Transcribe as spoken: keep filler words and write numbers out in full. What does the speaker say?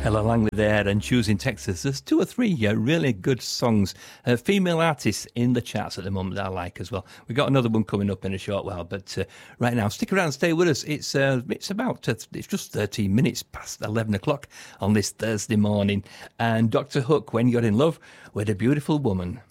Ella Langley there and Choosing Texas. There's two or three uh, really good songs, uh, female artists in the charts at the moment that I like as well. We've got another one coming up in a short while, but uh, right now, stick around and stay with us. It's uh, it's about, uh, it's just thirteen minutes past eleven o'clock on this Thursday morning. And Doctor Hook, When You're in Love with a Beautiful Woman.